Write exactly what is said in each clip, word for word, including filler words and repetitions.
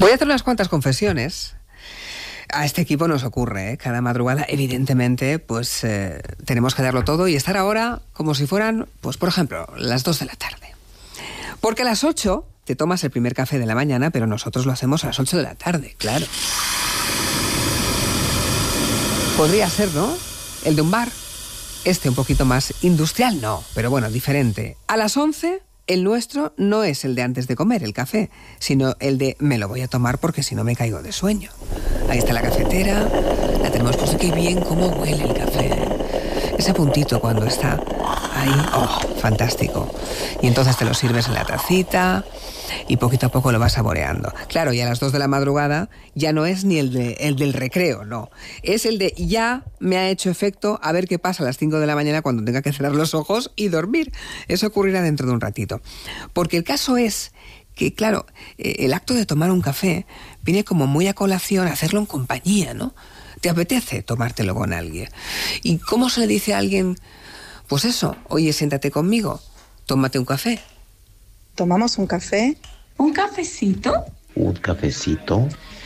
Voy a hacer unas cuantas confesiones. A este equipo nos ocurre, ¿eh? Cada madrugada, evidentemente, pues eh, tenemos que darlo todo y estar ahora como si fueran, pues por ejemplo, las dos de la tarde. Porque a las ocho te tomas el primer café de la mañana, pero nosotros lo hacemos a las ocho de la tarde, claro. Podría ser, ¿no? El de un bar. Este un poquito más industrial, no, pero bueno, diferente. A las once... el nuestro no es el de antes de comer, el café, sino el de me lo voy a tomar porque si no me caigo de sueño. Ahí está la cafetera, la tenemos puesta, qué bien cómo huele el café. Ese puntito cuando está ahí, oh, fantástico. Y entonces te lo sirves en la tacita y poquito a poco lo vas saboreando. Claro, y a las dos de la madrugada ya no es ni el, de, el del recreo, no. Es el de ya me ha hecho efecto, a ver qué pasa a las cinco de la mañana cuando tenga que cerrar los ojos y dormir. Eso ocurrirá dentro de un ratito. Porque el caso es que, claro, el acto de tomar un café viene como muy a colación hacerlo en compañía, ¿no? Te apetece tomártelo con alguien. ¿Y cómo se le dice a alguien, pues eso, oye, siéntate conmigo, tómate un café? ¿Tomamos un café? ¿Un cafecito? ¿Un cafecito?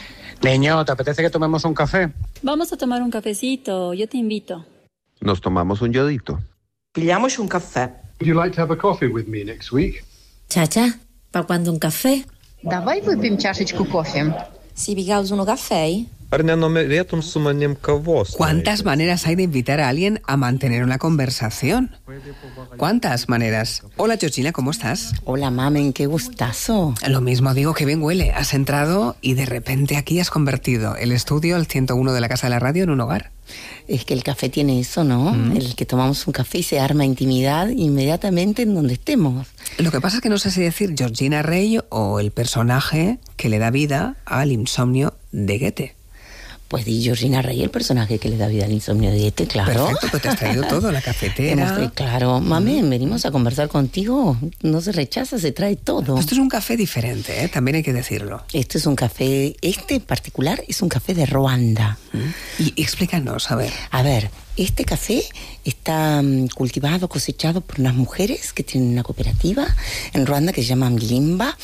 Niño, ¿te apetece que tomemos un café? Vamos a tomar un cafecito, yo te invito. Nos tomamos un yodito. Pigliamoci un caffè. Would you like to have a coffee with me next week? Ciacia, pa quando un caffè? Давай выпьем чашечку кофе. Si pigaus uno caffè? Ar nenorėtum su manim kavos? ¿Cuántas maneras hay de invitar a alguien a mantener una conversación? ¿Cuántas maneras? Hola, Georgina, ¿cómo estás? Hola, mamen, qué gustazo. Lo mismo digo, que bien huele. Has entrado y de repente aquí has convertido el estudio, el ciento uno de la Casa de la Radio, en un hogar. Es que el café tiene eso, ¿no? Mm. El que tomamos un café y se arma intimidad inmediatamente en donde estemos. Lo que pasa es que no sé si decir Georgina Rey o el personaje que le da vida al insomnio de Goethe. Pues di Georgina Rey, el personaje que le da vida al insomnio de Goethe, claro. Perfecto, pues te has traído todo, la cafetera. Hemos, claro, mami, venimos a conversar contigo. No se rechaza, se trae todo. Esto es un café diferente, ¿eh? También hay que decirlo. Esto es un café, este en particular es un café de Ruanda. ¿Mm? Y, y explícanos, a ver. A ver, este café está um, cultivado, cosechado por unas mujeres que tienen una cooperativa en Ruanda que se llama Mlimba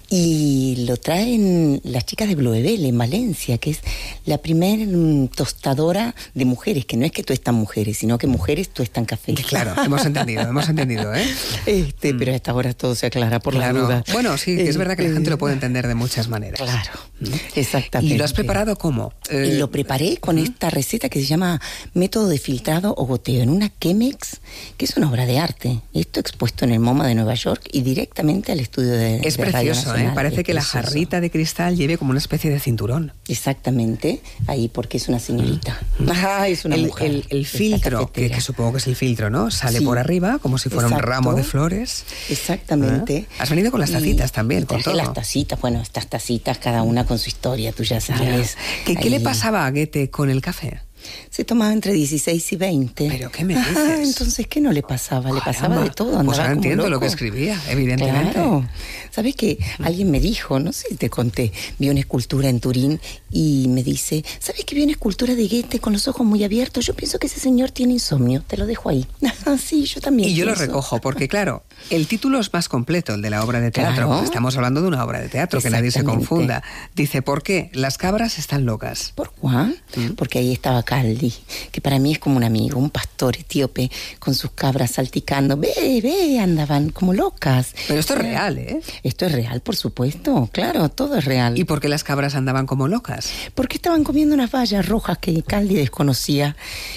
y lo traen las chicas de Bloebel en Valencia, que es la primer um, tostadora de mujeres, que no es que tuestan mujeres, sino que mujeres tuestan café. Claro, hemos entendido, hemos entendido, ¿eh? Este, mm. Pero a esta hora todo se aclara por claro. la duda. Bueno, sí, que es verdad que la gente lo puede entender de muchas maneras. Claro, ¿Mm? Exactamente. ¿Y lo has preparado cómo? Eh, lo preparé con uh-huh. esta receta que se llama método de filtrado o goteo en una Chemex, que es una obra de arte. Esto expuesto en el MoMA de Nueva York y directamente al estudio de Es de precioso, ¿eh? Parece es que precioso. La jarrita de cristal lleve como una especie de cinturón. Exactamente, ahí porque es una señorita. Mm. Ah, es una el, mujer. El, el filtro, que, que supongo que es el filtro, ¿no? Sale sí. por arriba como si fuera Exacto. un ramo de flores. Exactamente. ¿Ah? Has venido con las tacitas y, también, y con todo. Las tacitas, bueno, estas tacitas, cada una con su historia, tú ya sabes. ¿Qué, ¿Qué le pasaba a Goethe con el café? Se tomaba entre dieciséis y veinte. ¿Pero qué me dices? Ah, entonces, ¿qué no le pasaba? Le pasaba Caramba. de todo. Andaba pues ahora como entiendo loco. lo que escribía, evidentemente. Claro. ¿Sabes qué? Alguien me dijo, no sé si te conté, vi una escultura en Turín y me dice, ¿sabes que vi una escultura de Goethe con los ojos muy abiertos? Yo pienso que ese señor tiene insomnio. Te lo dejo ahí. Sí, yo también Y yo pienso. lo recojo, porque claro, el título es más completo, el de la obra de teatro. Claro. Estamos hablando de una obra de teatro, que nadie se confunda. Dice, ¿por qué? Las cabras están locas. ¿Por cuál? ¿Mm? Porque ahí estaba Caldi, que para mí es como un amigo, un pastor etíope con sus cabras salticando. Ve, ve, andaban como locas. Pero esto es real, ¿eh? Esto es real, por supuesto, claro, todo es real. ¿Y por qué las cabras andaban como locas? Porque estaban comiendo unas bayas rojas que Caldi desconocía.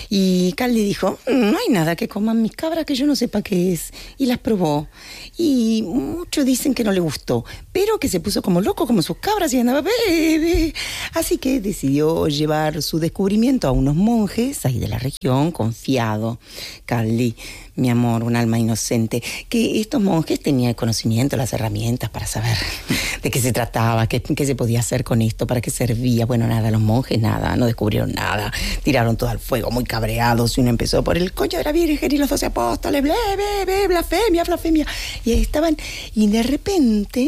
Y Caldi dijo, no hay nada que coman mis cabras que yo no sepa qué es. Y las probó. Y muchos dicen que no le gustó, pero que se puso como loco, como sus cabras, y andaba, ve, ve. Así que decidió llevar su descubrimiento a unos monjes ahí de la región, confiado. Caldi, mi amor, un alma inocente, que estos monjes tenían el conocimiento, las herramientas para saber de qué se trataba, qué, qué se podía hacer con esto, para qué servía. Bueno, nada, los monjes nada, no descubrieron nada, tiraron todo al fuego muy cabreados y uno empezó por el coño de la Virgen y los doce apóstoles, ble, ble, ble, blasfemia, blasfemia. Y ahí estaban, y de repente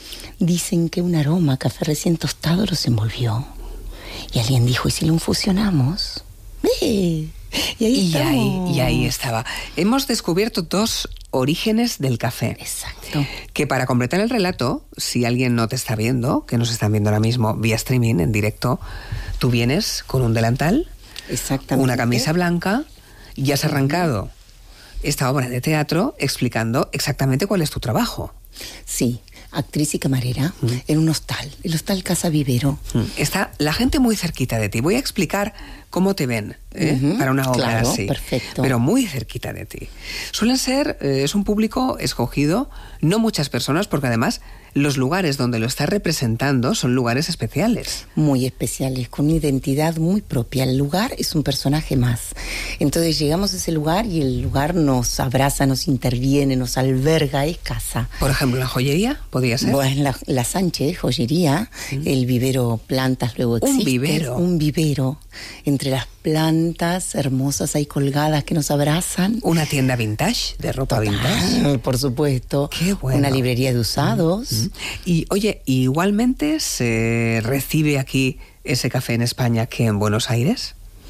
dicen que un aroma a café recién tostado los envolvió. Y alguien dijo, ¿y si lo infusionamos? ¡Ve! Y ahí, y, ahí, y ahí estaba. Hemos descubierto dos orígenes del café. Exacto. Que para completar el relato, si alguien no te está viendo, que nos están viendo ahora mismo vía streaming, en directo, tú vienes con un delantal, exactamente, una camisa blanca y has arrancado esta obra de teatro explicando exactamente cuál es tu trabajo. Sí, actriz y camarera mm. en un hostal, el hostal Casa Vivero. Mm. Está la gente muy cerquita de ti. Voy a explicar cómo te ven ¿eh? uh-huh. para una obra claro, así. Perfecto. Pero muy cerquita de ti. Suelen ser, eh, es un público escogido, no muchas personas, porque además los lugares donde lo estás representando son lugares especiales. Muy especiales, con una identidad muy propia. El lugar es un personaje más. Entonces llegamos a ese lugar y el lugar nos abraza, nos interviene, nos alberga, es casa. Por ejemplo, ¿la joyería podría ser? Bueno, la, la Sánchez, joyería, ¿Mm? el vivero plantas luego existe. Un vivero. Un vivero. Entre las plantas hermosas ahí colgadas que nos abrazan. Una tienda vintage, de ropa Total, vintage. Por supuesto. Qué bueno. Una librería de usados. Mm-hmm. Y oye, igualmente se recibe aquí ese café en España que en Buenos Aires.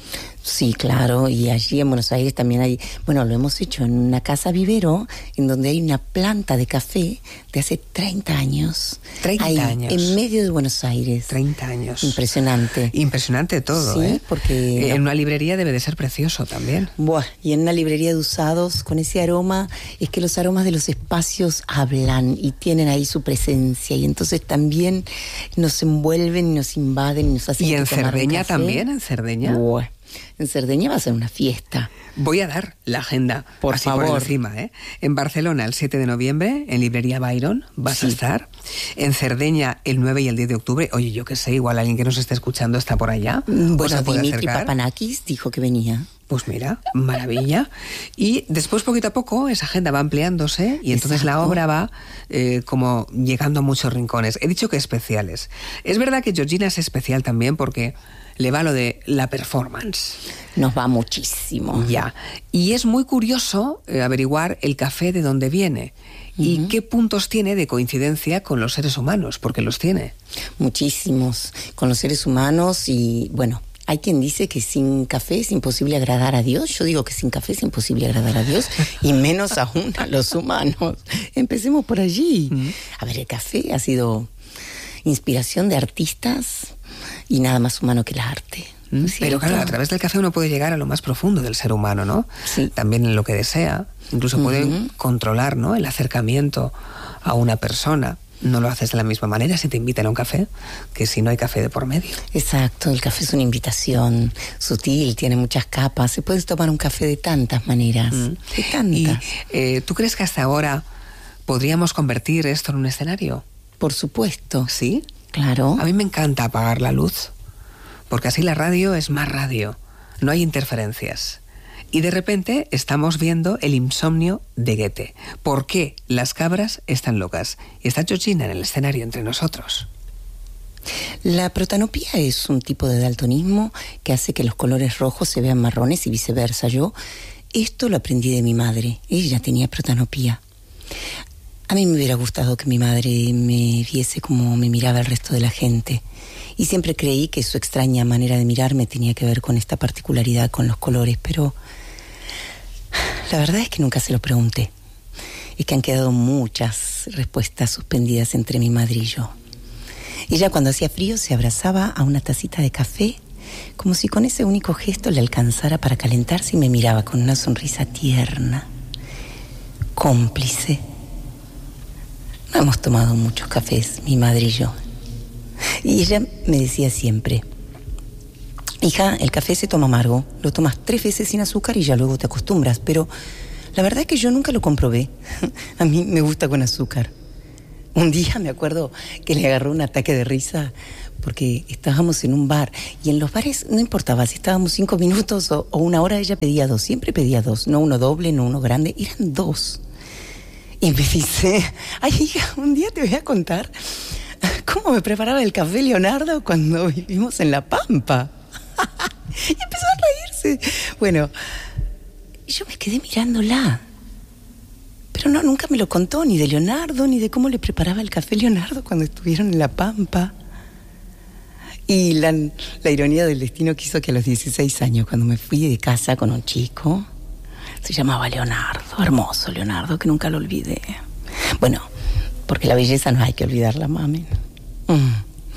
Sí, claro, y allí en Buenos Aires también hay, bueno, lo hemos hecho en una casa vivero, en donde hay una planta de café de hace treinta años. treinta ahí, años. En medio de Buenos Aires. treinta años. Impresionante. Impresionante todo, sí, ¿eh? porque... En una librería debe de ser precioso también. Buah, y en una librería de usados, con ese aroma, es que los aromas de los espacios hablan y tienen ahí su presencia, y entonces también nos envuelven y nos invaden y nos hacen. ¿Y en tomar Cerdeña un café. también? ¿En Cerdeña? Buah. En Cerdeña va a ser una fiesta. Voy a dar la agenda, por así favor. por encima, ¿eh? En Barcelona el siete de noviembre, en Librería Byron, vas sí. a estar. En Cerdeña el nueve y el diez de octubre. Oye, yo qué sé, igual alguien que nos esté escuchando está por allá. Bueno, Dimitri Papanakis dijo que venía. Pues mira, maravilla. Y después, poquito a poco, esa agenda va ampliándose y entonces Exacto. la obra va eh, como llegando a muchos rincones. He dicho que especiales. Es verdad que Georgina es especial también porque le va lo de la performance. Nos va muchísimo. Ya. Y es muy curioso eh, averiguar el café de dónde viene uh-huh. y qué puntos tiene de coincidencia con los seres humanos, porque los tiene. Muchísimos. Con los seres humanos y, bueno... Hay quien dice que sin café es imposible agradar a Dios. Yo digo que sin café es imposible agradar a Dios y menos aún a los humanos. Empecemos por allí. Mm. A ver, el café ha sido inspiración de artistas y nada más humano que el arte. Mm. Pero claro, a través del café uno puede llegar a lo más profundo del ser humano, ¿no? Sí. También en lo que desea. Incluso puede uh-huh. controlar, ¿no?, el acercamiento a una persona. No lo haces de la misma manera si te invitan a un café que si no hay café de por medio. Exacto, el café es una invitación sutil, tiene muchas capas. Se puede tomar un café de tantas maneras, mm. de tantas. ¿Y eh, tú crees que hasta ahora podríamos convertir esto en un escenario? Por supuesto. ¿Sí? Claro. A mí me encanta apagar la luz, porque así la radio es más radio, no hay interferencias. Y de repente estamos viendo el insomnio de Goethe. ¿Por qué las cabras están locas? Y está Georgina en el escenario entre nosotros. La protanopía es un tipo de daltonismo que hace que los colores rojos se vean marrones y viceversa. Yo esto lo aprendí de mi madre. Ella tenía protanopía. A mí me hubiera gustado que mi madre me viese como me miraba el resto de la gente. Y siempre creí que su extraña manera de mirarme tenía que ver con esta particularidad con los colores, pero la verdad es que nunca se lo pregunté. Es que han quedado muchas respuestas suspendidas entre mi madre y yo. Ella cuando hacía frío se abrazaba a una tacita de café, como si con ese único gesto le alcanzara para calentarse y me miraba con una sonrisa tierna, cómplice. No hemos tomado muchos cafés, mi madre y yo. Y ella me decía siempre: hija, el café se toma amargo, lo tomas tres veces sin azúcar y ya luego te acostumbras. Pero la verdad es que yo nunca lo comprobé. A mí me gusta con azúcar. Un día me acuerdo que le agarró un ataque de risa porque estábamos en un bar y en los bares no importaba si estábamos cinco minutos o, o una hora, ella pedía dos, siempre pedía dos, no uno doble, no uno grande, eran dos. Y me dice: ay, hija, un día te voy a contar cómo me preparaba el café Leonardo cuando vivimos en La Pampa. Y empezó a reírse. Bueno, yo me quedé mirándola. Pero no, nunca me lo contó, ni de Leonardo, ni de cómo le preparaba el café Leonardo cuando estuvieron en La Pampa. Y la, la ironía del destino quiso que a los dieciséis años, cuando me fui de casa con un chico, se llamaba Leonardo, hermoso Leonardo, que nunca lo olvidé. Bueno, porque la belleza no hay que olvidarla, mamen. Mm.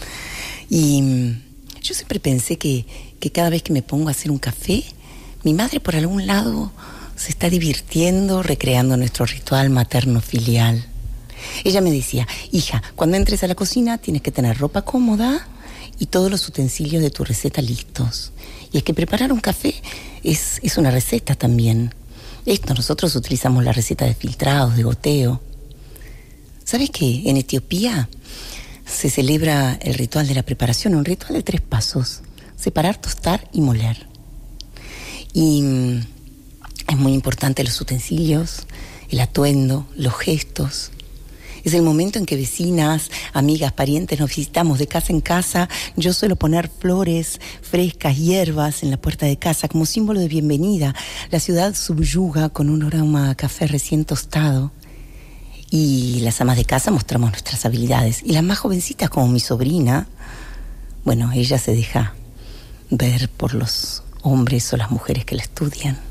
Y yo siempre pensé que, que cada vez que me pongo a hacer un café, mi madre por algún lado se está divirtiendo, recreando nuestro ritual materno-filial. Ella me decía, hija, cuando entres a la cocina tienes que tener ropa cómoda y todos los utensilios de tu receta listos. Y es que preparar un café es, es una receta también. Esto, nosotros utilizamos la receta de filtrados, de goteo. ¿Sabes qué? En Etiopía se celebra el ritual de la preparación, un ritual de tres pasos: separar, tostar y moler. Y mm, es muy importante los utensilios, el atuendo, los gestos. Es el momento en que vecinas, amigas, parientes nos visitamos de casa en casa. Yo suelo poner flores frescas, hierbas en la puerta de casa como símbolo de bienvenida. La ciudad subyuga con un aroma a café recién tostado. Y las amas de casa mostramos nuestras habilidades. Y las más jovencitas, como mi sobrina, bueno, ella se deja ver por los hombres o las mujeres que la estudian.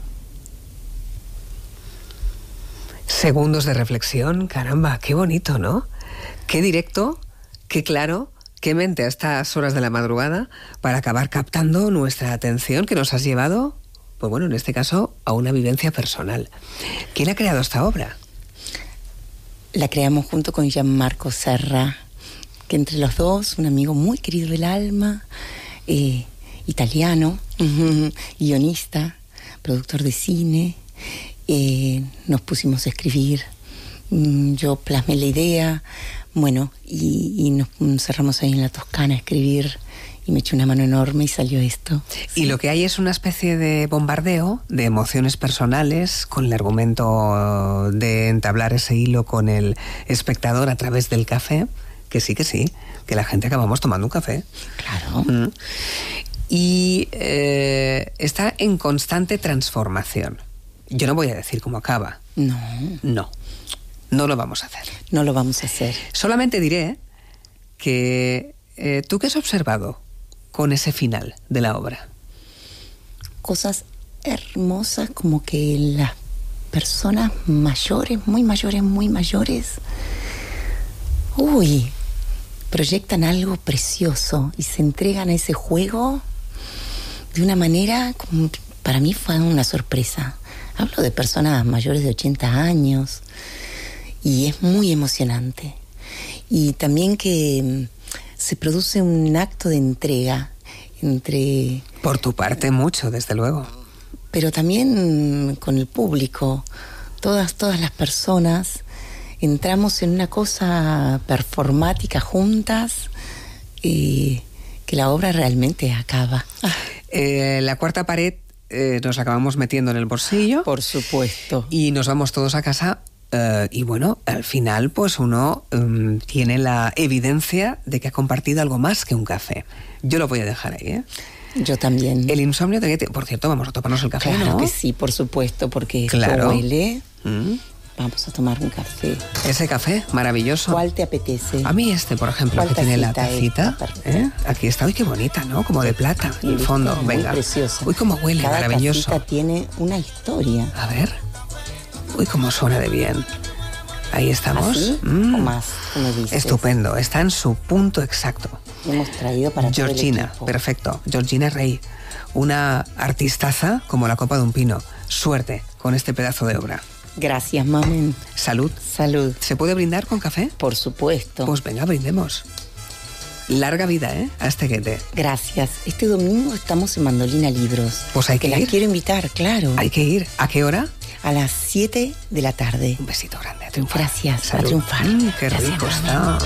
Segundos de reflexión, caramba, qué bonito, ¿no? Qué directo, qué claro, qué mente a estas horas de la madrugada para acabar captando nuestra atención que nos has llevado, pues bueno, en este caso, a una vivencia personal. ¿Quién ha creado esta obra? La creamos junto con Gianmarco Serra, que entre los dos, un amigo muy querido del alma, eh, italiano, uh-huh, guionista, productor de cine. Eh, nos pusimos a escribir, mm, yo plasmé la idea, bueno, y, y nos cerramos ahí en la Toscana a escribir, y me eché una mano enorme y salió esto. Y sí. Lo que hay es una especie de bombardeo de emociones personales con el argumento de entablar ese hilo con el espectador a través del café, que sí, que sí, que la gente acabamos tomando un café. Claro. Mm. Y eh, está en constante transformación. Yo no voy a decir cómo acaba. No. No. No lo vamos a hacer. No lo vamos a hacer. Solamente diré que eh, ¿tú qué has observado con ese final de la obra? Cosas hermosas, como que las personas mayores, muy mayores, muy mayores, uy, proyectan algo precioso y se entregan a ese juego de una manera, como para mí fue una sorpresa. Hablo de personas mayores de ochenta años y es muy emocionante. Y también que se produce un acto de entrega entre... Por tu parte mucho, desde luego. Pero también con el público. Todas, todas las personas entramos en una cosa performática juntas y que la obra realmente acaba. Eh, la cuarta pared Eh, nos acabamos metiendo en el bolsillo. Por supuesto. Y nos vamos todos a casa. Eh, y bueno, al final pues uno um, tiene la evidencia de que ha compartido algo más que un café. Yo lo voy a dejar ahí, ¿eh? Yo también. El insomnio de que... Por cierto, vamos a tomarnos el café, claro, ¿no? que sí, por supuesto, porque claro. esto huele. ¿Mm? Vamos a tomar un café. Ese café, maravilloso. ¿Cuál te apetece? A mí este, por ejemplo, que tiene la tacita. ¿eh? Aquí está, uy, qué bonita, ¿no? Como de plata, en el fondo. Muy venga. preciosa. Uy, cómo huele, Cada maravilloso. tacita tiene una historia. A ver. Uy, cómo suena de bien. Ahí estamos. ¿Así? Mm. ¿O más? ¿Cómo dices? Estupendo, está en su punto exacto. Hemos traído para Georgina, todo el equipo. perfecto. Georgina Rey, una artistaza como la copa de un pino. Suerte con este pedazo de obra. Gracias, mamen. Salud. Salud. ¿Se puede brindar con café? Por supuesto. Pues venga, brindemos. Larga vida, ¿eh? A este guete. Gracias. Este domingo estamos en Mandolina Libros. Pues hay que, que ir. las quiero invitar, claro. Hay que ir. ¿A qué hora? A las siete de la tarde. Un besito grande. A triunfar. Gracias. Salud. A triunfar. Mm, qué Gracias, rico mami. está.